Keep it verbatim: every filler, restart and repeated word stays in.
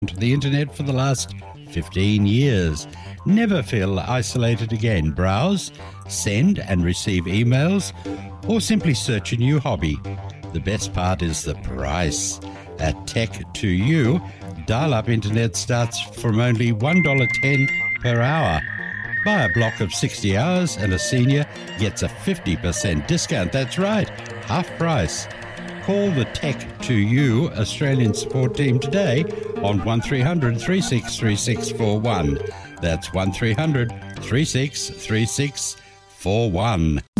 to the internet for the last fifteen years. Never feel isolated again. Browse, send and receive emails, or simply search a new hobby. The best part is the price. At Tech to You, dial-up internet starts from only one dollar ten per hour. Buy a block of sixty hours and a senior gets a fifty percent discount. That's right, half price. Call the Tech to You Australian support team today on one three hundred, three six three six four one. That's one three hundred, three six three six four one.